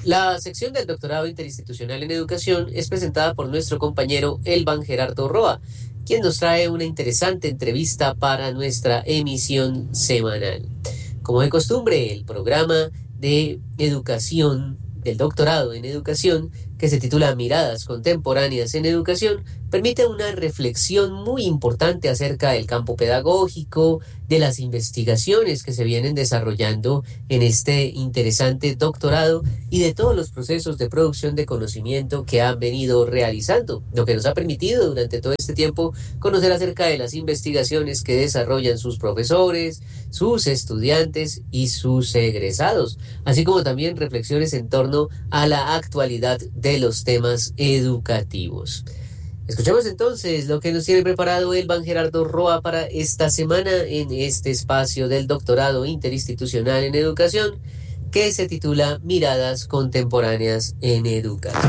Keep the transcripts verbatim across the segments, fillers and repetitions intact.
La sección del doctorado interinstitucional en educación es presentada por nuestro compañero Elban Gerardo Roa, quien nos trae una interesante entrevista para nuestra emisión semanal. Como de costumbre, el programa de educación, del doctorado en educación, que se titula Miradas Contemporáneas en Educación, permite una reflexión muy importante acerca del campo pedagógico, de las investigaciones que se vienen desarrollando en este interesante doctorado y de todos los procesos de producción de conocimiento que han venido realizando, lo que nos ha permitido durante todo este tiempo conocer acerca de las investigaciones que desarrollan sus profesores, sus estudiantes y sus egresados, así como también reflexiones en torno a la actualidad de los temas educativos. Escuchemos entonces lo que nos tiene preparado Elban Gerardo Roa para esta semana en este espacio del doctorado interinstitucional en educación que se titula Miradas Contemporáneas en Educación.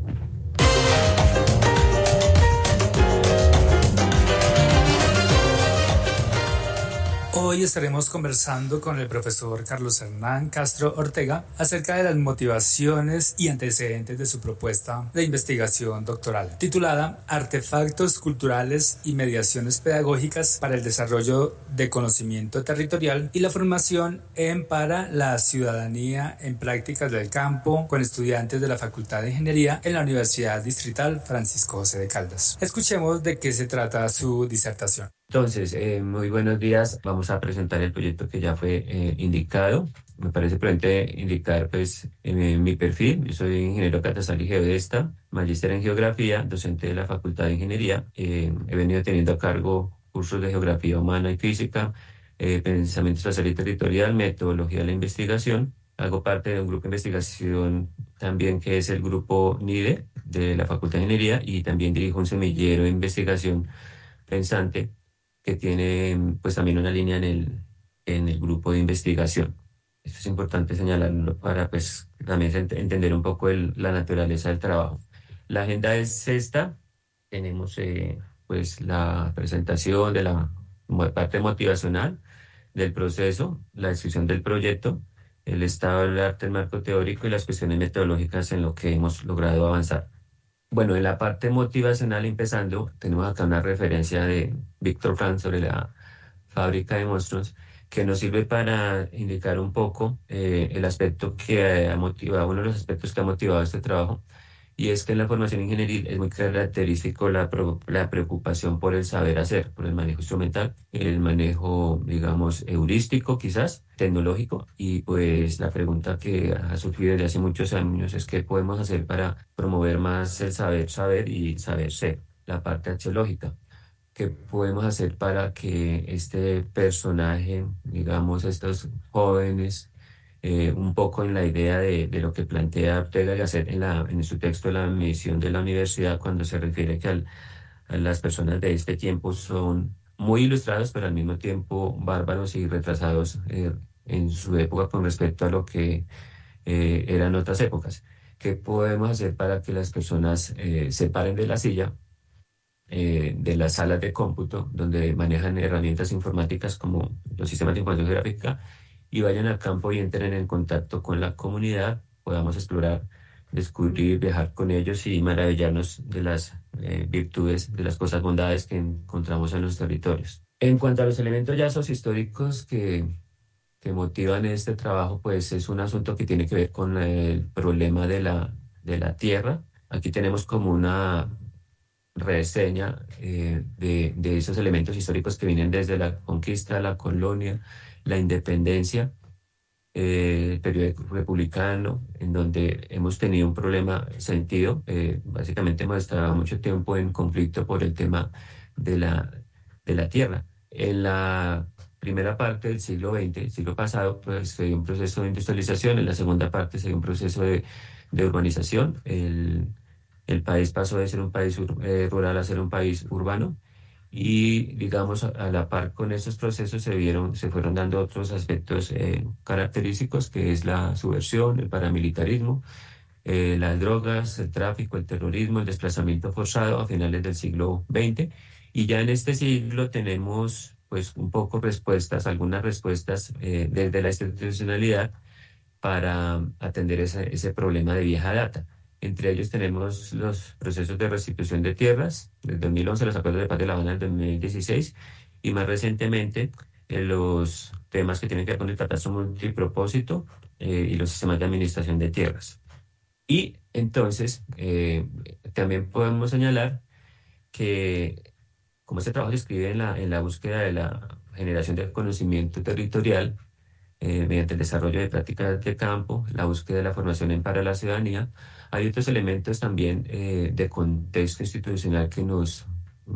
Hoy estaremos conversando con el profesor Carlos Hernán Castro Ortega acerca de las motivaciones y antecedentes de su propuesta de investigación doctoral, titulada Artefactos culturales y mediaciones pedagógicas para el desarrollo de conocimiento territorial y la formación en para la ciudadanía en prácticas del campo con estudiantes de la Facultad de Ingeniería en la Universidad Distrital Francisco José de Caldas. Escuchemos de qué se trata su disertación. Entonces, eh, muy buenos días. Vamos a presentar el proyecto que ya fue eh, indicado. Me parece prudente indicar pues eh, mi perfil. Yo soy ingeniero catastral y geodesta, magíster en geografía, docente de la Facultad de Ingeniería. Eh, he venido teniendo a cargo cursos de geografía humana y física, eh, pensamiento espacial y territorial, metodología de la investigación. Hago parte de un grupo de investigación también que es el grupo NIDE de la Facultad de Ingeniería y también dirijo un semillero de investigación pensante que tiene pues también una línea en el, en el grupo de investigación. Esto es importante señalarlo para pues también ent- entender un poco el, la naturaleza del trabajo. La agenda es esta. Tenemos eh, pues la presentación de la mo- parte motivacional del proceso, la descripción del proyecto, el estado del arte, el marco teórico y las cuestiones metodológicas en lo que hemos logrado avanzar. Bueno, en la parte motivacional empezando, tenemos acá una referencia de Víctor Frank sobre la fábrica de monstruos, que nos sirve para indicar un poco eh, el aspecto que ha motivado, uno de los aspectos que ha motivado este trabajo, y es que en la formación ingenieril es muy característico la, pro- la preocupación por el saber hacer, por el manejo instrumental, el manejo, digamos, heurístico quizás, tecnológico, y pues la pregunta que ha surgido desde hace muchos años es qué podemos hacer para promover más el saber saber y saber ser, la parte axiológica. ¿Qué podemos hacer para que este personaje, digamos, estos jóvenes, eh, un poco en la idea de, de lo que plantea Ortega y Gasset en, la, en su texto La misión de la universidad, cuando se refiere que al- a las personas de este tiempo son muy ilustrados, pero al mismo tiempo bárbaros y retrasados eh, en su época con respecto a lo que eh, eran otras épocas? ¿Qué podemos hacer para que las personas eh, se paren de la silla, eh, de las salas de cómputo, donde manejan herramientas informáticas como los sistemas de información gráfica, y vayan al campo y entren en contacto con la comunidad, podamos explorar, descubrir, viajar con ellos y maravillarnos de las eh, virtudes, de las cosas, bondades que encontramos en los territorios? En cuanto a los elementos ya sociohistóricos que, que motivan este trabajo, pues es un asunto que tiene que ver con el problema de la, de la tierra. Aquí tenemos como una reseña eh, de, de esos elementos históricos que vienen desde la conquista, la colonia, la independencia, eh, el periodo republicano, en donde hemos tenido un problema sentido. Eh, básicamente hemos estado mucho tiempo en conflicto por el tema de la, de la tierra. En la primera parte del siglo veinte, el siglo pasado, pues se dio un proceso de industrialización, en la segunda parte se dio un proceso de, de urbanización. El, el país pasó de ser un país ur- eh, rural a ser un país urbano y, digamos, a, a la par con esos procesos se vieron, se fueron dando otros aspectos eh, característicos, que es la subversión, el paramilitarismo, eh, las drogas, el tráfico, el terrorismo, el desplazamiento forzado a finales del siglo veinte. Y ya en este siglo tenemos, pues, un poco respuestas, algunas respuestas eh, desde la institucionalidad para atender ese, ese problema de vieja data. Entre ellos tenemos los procesos de restitución de tierras del dos mil once, los acuerdos de paz de La Habana del dos mil dieciséis y más recientemente eh, los temas que tienen que ver con el catastro multipropósito eh, y los sistemas de administración de tierras. Y entonces eh, también podemos señalar que como este trabajo se escribe en la, en la búsqueda de la generación de conocimiento territorial, eh, mediante el desarrollo de prácticas de campo, la búsqueda de la formación en para la ciudadanía, hay otros elementos también eh, de contexto institucional que nos